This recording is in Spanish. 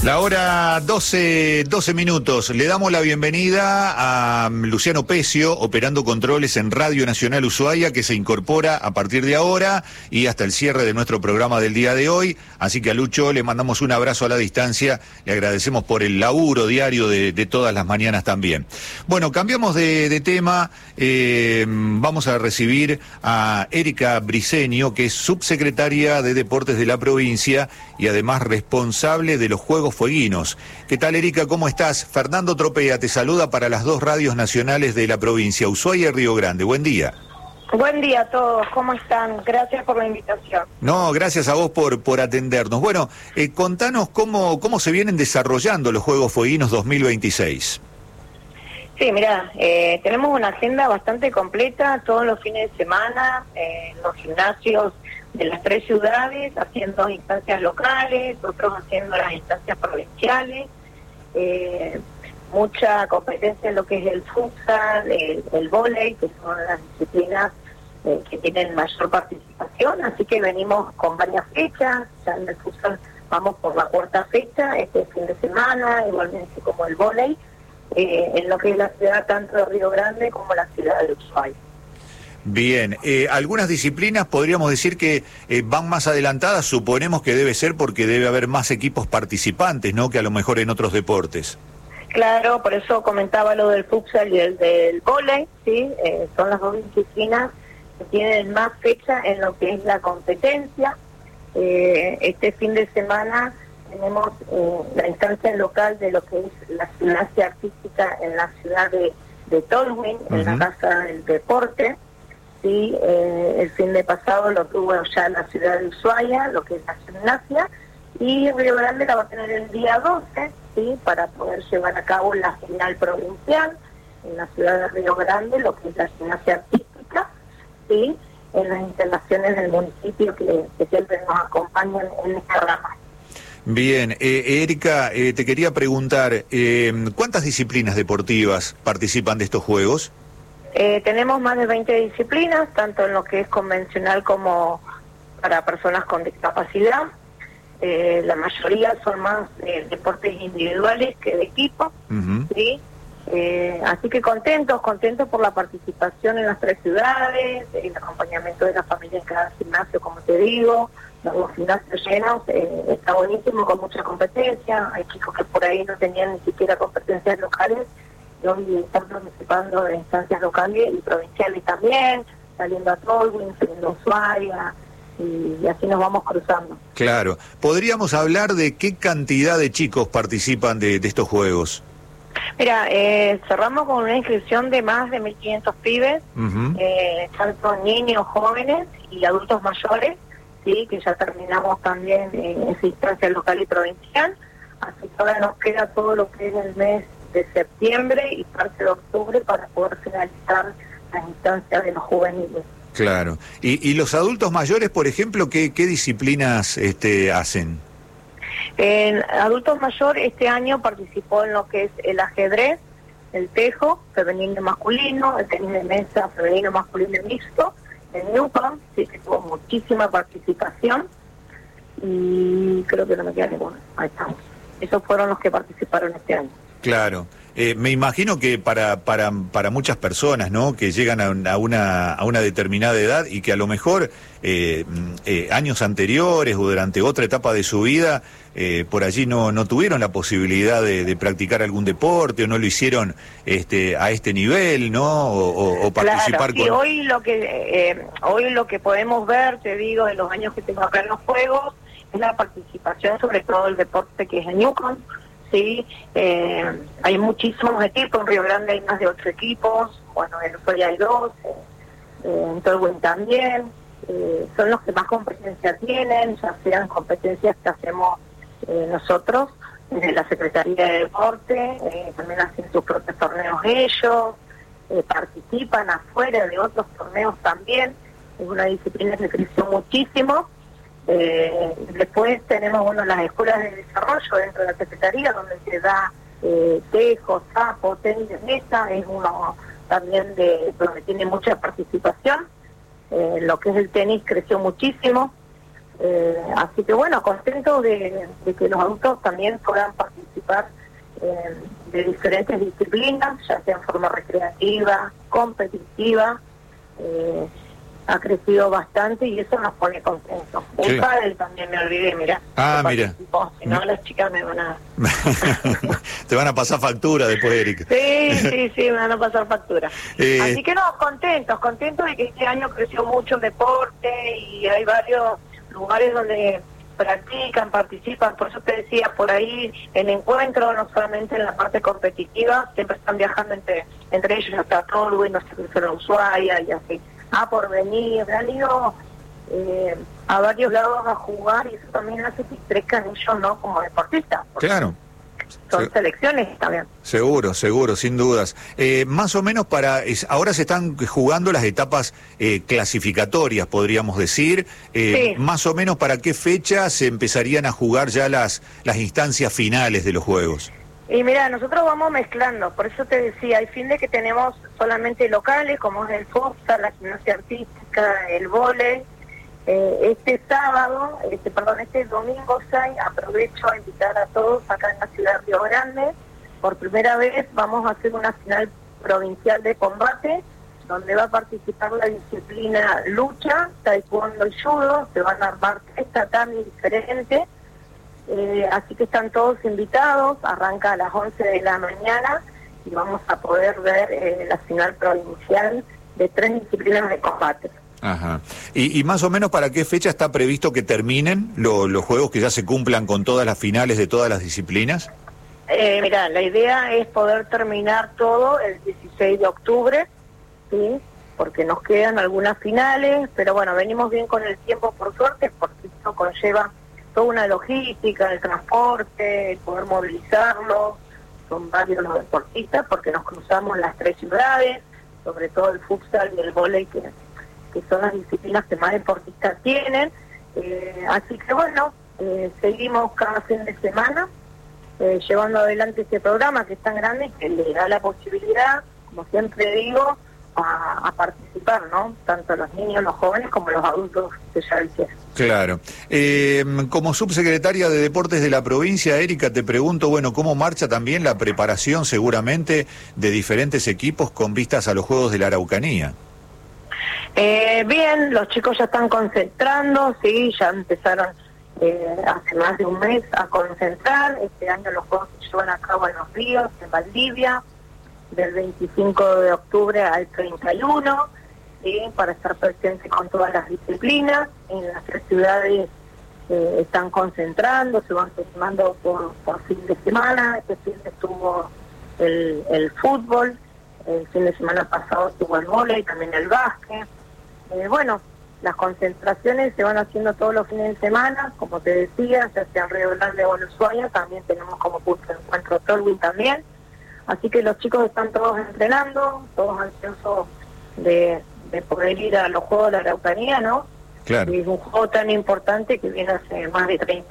La hora 12 minutos. Le damos la bienvenida a Luciano Pecio, operando controles en Radio Nacional Ushuaia, que se incorpora a partir de ahora y hasta el cierre de nuestro programa del día de hoy. Así que a Lucho le mandamos un abrazo a la distancia, le agradecemos por el laburo diario de todas las mañanas también. Bueno, cambiamos de tema, vamos a recibir a Erika Briceño, que es subsecretaria de Deportes de la provincia y además responsable de los Juegos Fueguinos. ¿Qué tal, Erika? ¿Cómo estás? Fernando Tropea te saluda para las dos radios nacionales de la provincia, Ushuaia y Río Grande. Buen día. Buen día a todos, ¿cómo están? Gracias por la invitación. No, gracias a vos por atendernos. Bueno, contanos cómo se vienen desarrollando los Juegos Fueguinos 2026. Sí, mirá, tenemos una agenda bastante completa todos los fines de semana, los gimnasios de las 3 ciudades, haciendo instancias locales, otros haciendo las instancias provinciales, mucha competencia en lo que es el futsal, el vóley, que son las disciplinas que tienen mayor participación, así que venimos con varias fechas. Ya en el futsal vamos por la 4ª fecha, este fin de semana, igualmente como el vóley, en lo que es la ciudad tanto de Río Grande como la ciudad de Ushuaia. Bien, algunas disciplinas podríamos decir que van más adelantadas, suponemos que debe ser porque debe haber más equipos participantes, ¿no?, que a lo mejor en otros deportes. Claro, por eso comentaba lo del futsal y el del vóley, ¿sí? Son las dos disciplinas que tienen más fecha en lo que es la competencia. Este fin de semana tenemos la instancia local de lo que es la gimnasia artística en la ciudad de Tolwyn, en la Casa del Deporte. Sí, el fin de pasado lo tuvo ya en la ciudad de Ushuaia, lo que es la gimnasia, y Río Grande la va a tener el día 12, ¿sí?, para poder llevar a cabo la final provincial en la ciudad de Río Grande, lo que es la gimnasia artística, ¿sí?, en las instalaciones del municipio que siempre nos acompañan en esta rama. Bien, Erika, te quería preguntar, ¿cuántas disciplinas deportivas participan de estos Juegos? Tenemos más de 20 disciplinas, tanto en lo que es convencional como para personas con discapacidad. La mayoría son más deportes individuales que de equipo, ¿sí? Así que contentos por la participación en las 3 ciudades, el acompañamiento de la familia en cada gimnasio, como te digo, los gimnasios llenos, está buenísimo, con mucha competencia. Hay chicos que por ahí no tenían ni siquiera competencias locales, y hoy están participando de instancias locales y provinciales también, saliendo a Tolwyn, saliendo a Ushuaia, y así nos vamos cruzando. Claro. ¿Podríamos hablar de qué cantidad de chicos participan de estos Juegos? Mira, cerramos con una inscripción de más de 1.500 pibes, tanto niños, jóvenes y adultos mayores, sí, que ya terminamos también en esa instancia local y provincial, así que ahora nos queda todo lo que es el mes de septiembre y parte de octubre para poder finalizar las instancias de los juveniles. Claro. ¿Y los adultos mayores, por ejemplo, qué disciplinas hacen? En adultos mayores este año participó en lo que es el ajedrez, el tejo, femenino y masculino, el tenis de mesa, femenino, masculino y mixto, el Newcomb, sí, que tuvo muchísima participación, y creo que no me queda ninguno. Ahí estamos. Esos fueron los que participaron este año. Claro. Me imagino que para muchas personas, ¿no?, que llegan a una determinada edad y que a lo mejor años anteriores o durante otra etapa de su vida por allí no tuvieron la posibilidad de practicar algún deporte o no lo hicieron a este nivel, ¿no?, o participar. Claro, sí, hoy lo que podemos ver, te digo, de los años que tengo acá en los Juegos, es la participación, sobre todo el deporte que es el Newcomb. Sí, hay muchísimos equipos, en Río Grande hay más de 8 equipos, bueno, en Ushuaia hay 2, en Tolwyn también, son los que más competencia tienen, ya sean competencias que hacemos nosotros, desde la Secretaría de Deporte, también hacen sus propios torneos ellos, participan afuera de otros torneos también, es una disciplina que creció muchísimo. Después tenemos las escuelas de desarrollo dentro de la Secretaría, donde se da tejo, sapo, tenis de mesa, es uno también donde tiene mucha participación. Lo que es el tenis creció muchísimo, Así que bueno, contentos de que los adultos también puedan participar de diferentes disciplinas, ya sea en forma recreativa, competitiva. Ha crecido bastante y eso nos pone contentos. Sí. El pádel también me olvidé, mira. Mira. Si no, las chicas me van a... Te van a pasar factura después, Erika. Sí, me van a pasar factura. Así que no, contentos de que este año creció mucho el deporte y hay varios lugares donde practican, participan. Por eso te decía, por ahí el encuentro, no solamente en la parte competitiva, siempre están viajando entre ellos, hasta Tolwyn, no sé qué, Ushuaia y así. Por venir, han ido a varios lados a jugar y eso también hace que crezcan ellos, ¿no? Como deportistas. Claro. Son selecciones también. Seguro, sin dudas. Más o menos ahora se están jugando las etapas clasificatorias, podríamos decir. Sí. Más o menos para qué fecha se empezarían a jugar ya las instancias finales de los Juegos. Y mira, nosotros vamos mezclando, por eso te decía, hay fin de que tenemos solamente locales, como es el futsal, la gimnasia artística, el vóley. Este domingo 6, aprovecho a invitar a todos acá en la ciudad de Río Grande. Por primera vez vamos a hacer una final provincial de combate, donde va a participar la disciplina lucha, taekwondo y judo. Se van a armar 3 tatamis diferentes. Así que están todos invitados, arranca a las 11 de la mañana y vamos a poder ver la final provincial de 3 disciplinas de combate. Ajá. ¿Y más o menos para qué fecha está previsto que terminen los Juegos, que ya se cumplan con todas las finales de todas las disciplinas? Mira, la idea es poder terminar todo el 16 de octubre, ¿sí? Porque nos quedan algunas finales, pero bueno, venimos bien con el tiempo por suerte, porque esto conlleva toda una logística, el transporte, el poder movilizarlo. Son varios los deportistas porque nos cruzamos las 3 ciudades, sobre todo el futsal y el vóley, que son las disciplinas que más deportistas tienen. Así que bueno, seguimos cada fin de semana llevando adelante este programa que es tan grande y que le da la posibilidad, como siempre digo, a participar, ¿no? Tanto los niños, los jóvenes como los adultos que ya lo hicieron. Claro. Como subsecretaria de Deportes de la provincia, Erika, te pregunto, bueno, ¿cómo marcha también la preparación seguramente de diferentes equipos con vistas a los Juegos de la Araucanía? Bien, los chicos ya están concentrando, sí, ya empezaron hace más de un mes a concentrar. Este año los Juegos se llevan a cabo en Los Ríos, en Valdivia, del 25 de octubre al 31, ¿sí? Para estar presentes con todas las disciplinas. En las 3 ciudades están concentrando, se van formando por fin de semana. Este fin estuvo el fútbol, el fin de semana pasado estuvo el vóley, también el básquet. Bueno, las concentraciones se van haciendo todos los fines de semana, como te decía, ya sea en Río Grande o en Ushuaia, también tenemos como punto de encuentro Tolwyn también. Así que los chicos están todos entrenando, todos ansiosos de poder ir a los Juegos de la Araucanía, ¿no? Claro. Y es un juego tan importante que viene hace más de 30